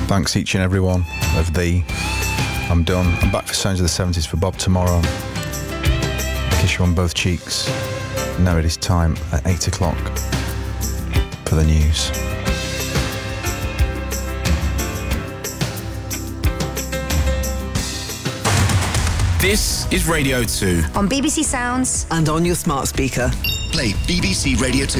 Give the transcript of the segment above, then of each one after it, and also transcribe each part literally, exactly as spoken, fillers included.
Thanks each and every one of thee. I'm done. I'm back for Sounds of the seventies for Bob tomorrow. Kiss you on both cheeks. Now it is time at eight o'clock for the news. This is Radio two. On B B C Sounds. And on your smart speaker. Play B B C Radio two.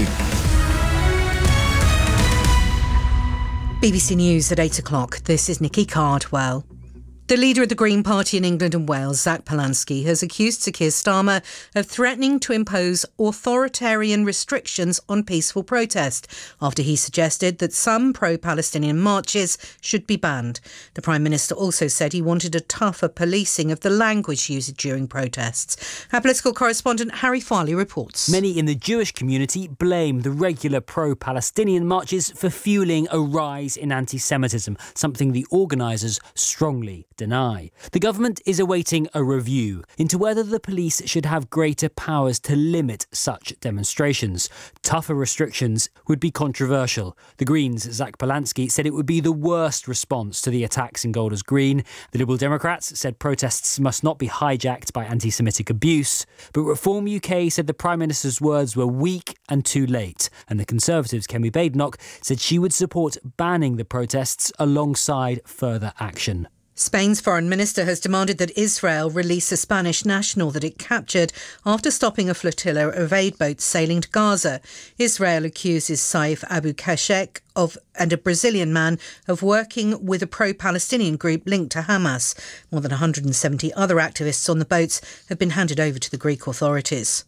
B B C News at eight o'clock. This is Nikki Cardwell. The leader of the Green Party in England and Wales, Zach Polansky, has accused Sir Keir Starmer of threatening to impose authoritarian restrictions on peaceful protest after he suggested that some pro-Palestinian marches should be banned. The Prime Minister also said he wanted a tougher policing of the language used during protests. Our political correspondent Harry Farley reports. Many in the Jewish community blame the regular pro-Palestinian marches for fuelling a rise in anti-Semitism, something the organisers strongly deny. The government is awaiting a review into whether the police should have greater powers to limit such demonstrations. Tougher restrictions would be controversial. The Greens' Zach Polansky said it would be the worst response to the attacks in Golders Green. The Liberal Democrats said protests must not be hijacked by anti-Semitic abuse. But Reform U K said the Prime Minister's words were weak and too late. And the Conservatives' Kemi Badenoch said she would support banning the protests alongside further action. Spain's foreign minister has demanded that Israel release a Spanish national that it captured after stopping a flotilla of aid boats sailing to Gaza. Israel accuses Saif Abu Kashek of and a Brazilian man of working with a pro-Palestinian group linked to Hamas. More than one hundred seventy other activists on the boats have been handed over to the Greek authorities.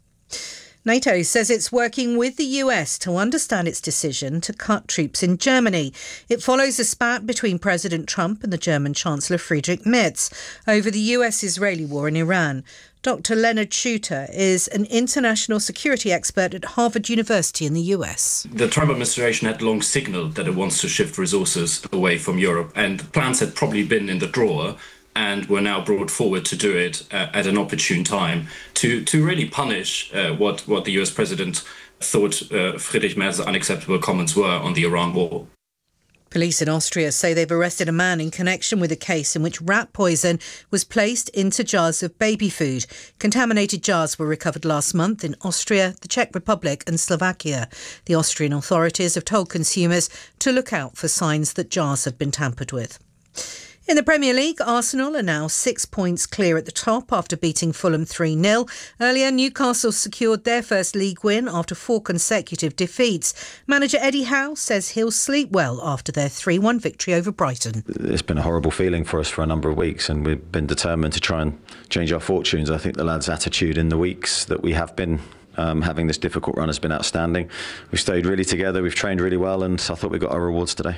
NATO says it's working with the U S to understand its decision to cut troops in Germany. It follows a spat between President Trump and the German Chancellor Friedrich Merz over the U S-Israeli war in Iran. Doctor Leonard Schutter is an international security expert at Harvard University in the U S. The Trump administration had long signalled that it wants to shift resources away from Europe, and plans had probably been in the drawer and were now brought forward to do it uh, at an opportune time to, to really punish uh, what, what the U S president thought uh, Friedrich Merz's unacceptable comments were on the Iran war. Police in Austria say they've arrested a man in connection with a case in which rat poison was placed into jars of baby food. Contaminated jars were recovered last month in Austria, the Czech Republic and Slovakia. The Austrian authorities have told consumers to look out for signs that jars have been tampered with. In the Premier League, Arsenal are now six points clear at the top after beating Fulham three nil. Earlier, Newcastle secured their first league win after four consecutive defeats. Manager Eddie Howe says he'll sleep well after their three one victory over Brighton. It's been a horrible feeling for us for a number of weeks, and we've been determined to try and change our fortunes. I think the lads' attitude in the weeks that we have been um, having this difficult run has been outstanding. We've stayed really together, we've trained really well, and I thought we got our rewards today.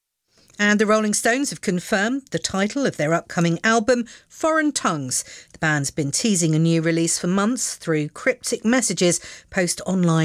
And the Rolling Stones have confirmed the title of their upcoming album, Foreign Tongues. The band's been teasing a new release for months through cryptic messages posted online.